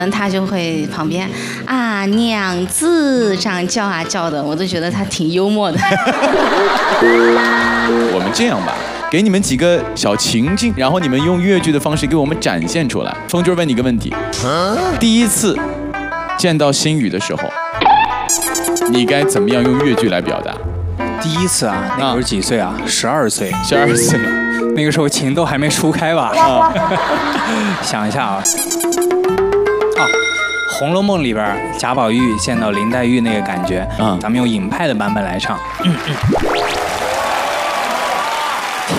他就会旁边啊娘子这样叫啊叫的，我都觉得他挺幽默的。 我们这样吧，给你们几个小情境，然后你们用粤剧的方式给我们展现出来。风军问你一个问题：第一次见到星宇的时候，你该怎么样用粤剧来表达？ 第一次啊，那个时候几岁啊？12岁。 12岁， 那个时候情窦还没初开吧？想一下啊。《红楼梦》里边贾宝玉见到林黛玉那个感觉，咱们用尹派的版本来唱。